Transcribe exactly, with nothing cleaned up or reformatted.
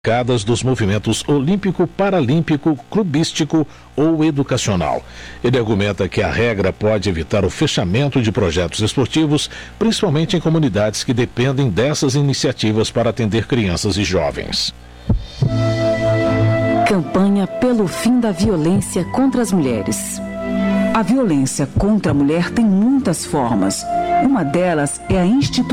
dos movimentos olímpico, paralímpico, clubístico ou educacional. Ele argumenta que a regra pode evitar o fechamento de projetos esportivos, principalmente em comunidades que dependem dessas iniciativas para atender crianças e jovens. Campanha pelo fim da violência contra as mulheres. A violência contra a mulher tem muitas formas. Uma delas é a instituição